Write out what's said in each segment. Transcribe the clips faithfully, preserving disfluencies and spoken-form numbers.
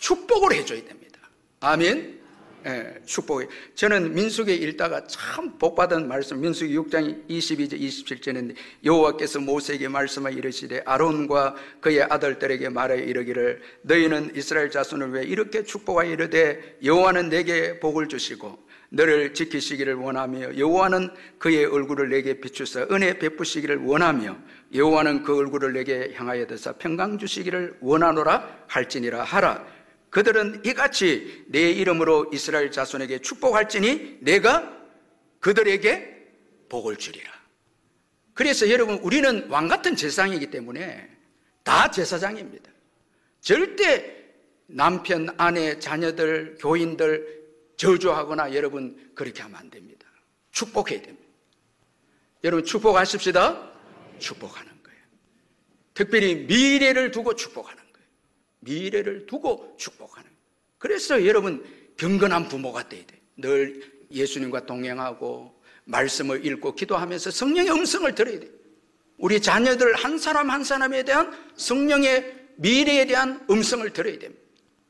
축복을 해줘야 됩니다. 아멘. 예, 축복이. 저는 민수기에 읽다가 참 복받은 말씀, 민수기 육 장 이십이 절 이십칠 절인데, 여호와께서 모세에게 말씀하여 이르시되 아론과 그의 아들들에게 말하여 이르기를 너희는 이스라엘 자손을 왜 이렇게 축복하여 이르되 여호와는 내게 복을 주시고 너를 지키시기를 원하며 여호와는 그의 얼굴을 내게 비추사 은혜 베푸시기를 원하며 여호와는 그 얼굴을 내게 향하여 드사 평강 주시기를 원하노라 할지니라 하라. 그들은 이같이 내 이름으로 이스라엘 자손에게 축복할지니 내가 그들에게 복을 주리라. 그래서 여러분, 우리는 왕같은 제사장이기 때문에 다 제사장입니다. 절대 남편, 아내, 자녀들, 교인들 저주하거나 여러분 그렇게 하면 안 됩니다. 축복해야 됩니다. 여러분 축복하십시다. 축복하는 거예요. 특별히 미래를 두고 축복하는 거예요. 미래를 두고 축복하는 거예요. 그래서 여러분 경건한 부모가 돼야 돼요. 늘 예수님과 동행하고 말씀을 읽고 기도하면서 성령의 음성을 들어야 돼요. 우리 자녀들 한 사람 한 사람에 대한 성령의 미래에 대한 음성을 들어야 됩니다.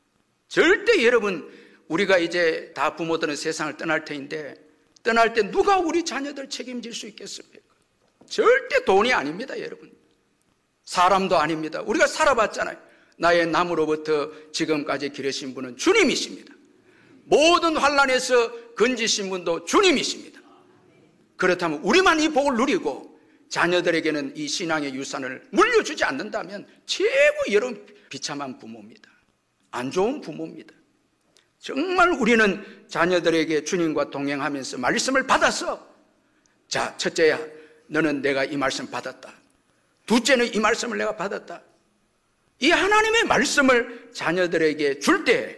절대 여러분, 우리가 이제 다 부모들은 세상을 떠날 터인데 떠날 때 누가 우리 자녀들 책임질 수 있겠습니까? 절대 돈이 아닙니다, 여러분. 사람도 아닙니다. 우리가 살아봤잖아요. 나의 남으로부터 지금까지 기르신 분은 주님이십니다. 모든 환난에서 건지신 분도 주님이십니다. 그렇다면 우리만 이 복을 누리고 자녀들에게는 이 신앙의 유산을 물려주지 않는다면 최고 여러분 비참한 부모입니다. 안 좋은 부모입니다. 정말 우리는 자녀들에게 주님과 동행하면서 말씀을 받아서, 자, 첫째야, 너는 내가 이 말씀 받았다. 둘째는 이 말씀을 내가 받았다. 이 하나님의 말씀을 자녀들에게 줄 때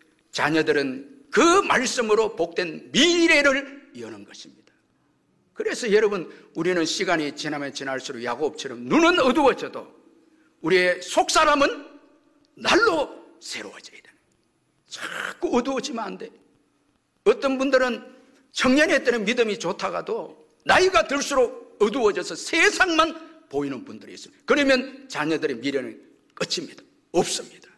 자녀들은 그 말씀으로 복된 미래를 여는 것입니다. 그래서 여러분, 우리는 시간이 지나면 지날수록 야곱처럼 눈은 어두워져도 우리의 속사람은 날로 새로워져야 돼요. 자꾸 어두워지면 안 돼. 어떤 분들은 청년의 때는 믿음이 좋다가도 나이가 들수록 어두워져서 세상만 보이는 분들이 있어요. 그러면 자녀들의 미래는 끝입니다. 없습니다.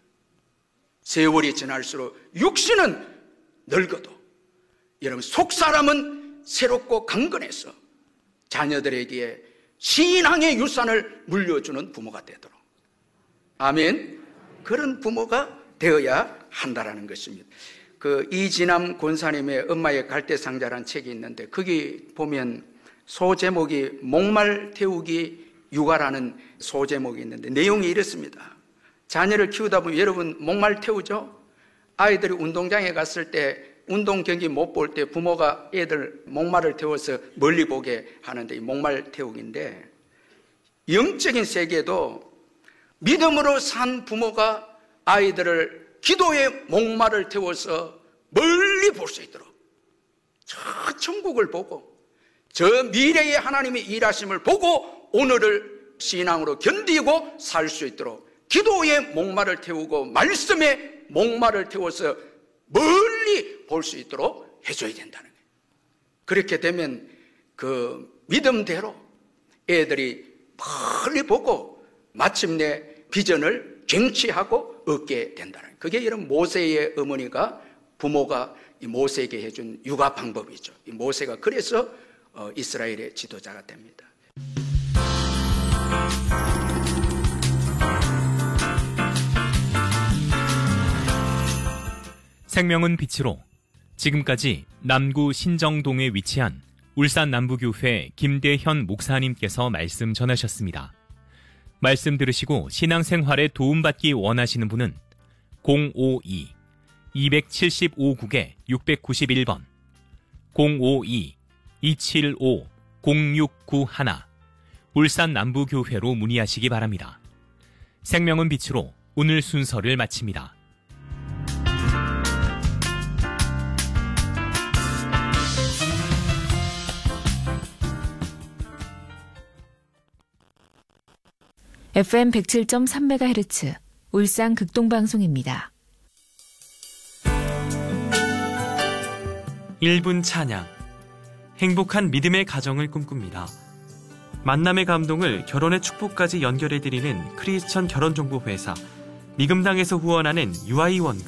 세월이 지날수록 육신은 늙어도 여러분 속사람은 새롭고 강건해서 자녀들에게 신앙의 유산을 물려주는 부모가 되도록, 아멘. 그런 부모가 되어야 한다라는 것입니다. 그 이진남 권사님의 엄마의 갈대상자라는 책이 있는데 거기 보면 소제목이 목말 태우기 육아라는 소제목이 있는데 내용이 이렇습니다. 자녀를 키우다 보면 여러분 목말 태우죠? 아이들이 운동장에 갔을 때 운동 경기 못 볼 때 부모가 애들 목말을 태워서 멀리 보게 하는데 이 목말 태우기인데, 영적인 세계도 믿음으로 산 부모가 아이들을 기도의 목말을 태워서 멀리 볼 수 있도록, 저 천국을 보고 저 미래의 하나님의 일하심을 보고 오늘을 신앙으로 견디고 살 수 있도록 기도의 목말을 태우고 말씀의 목말을 태워서 멀리 볼 수 있도록 해줘야 된다는 거예요. 그렇게 되면 그 믿음대로 애들이 멀리 보고 마침내 비전을 쟁취하고 얻게 된다는 거예요. 그게 이런 모세의 어머니가, 부모가 이 모세에게 해준 육아 방법이죠. 이 모세가 그래서 어, 이스라엘의 지도자가 됩니다. 생명은 빛으로, 지금까지 남구 신정동에 위치한 울산 남부교회 김대현 목사님께서 말씀 전하셨습니다. 말씀 들으시고 신앙생활에 도움받기 원하시는 분은 공오이 이칠오 국에 육구일 번, 공오이 이칠오 공육구일 울산 남부교회로 문의하시기 바랍니다. 생명은 빛으로 오늘 순서를 마칩니다. 에프엠 백칠 점 삼 메가헤르츠 울산 극동방송입니다. 일 분 찬양. 행복한 믿음의 가정을 꿈꿉니다. 만남의 감동을 결혼의 축복까지 연결해드리는 크리스천 결혼정보회사 미금당에서 후원하는 유아이 원금,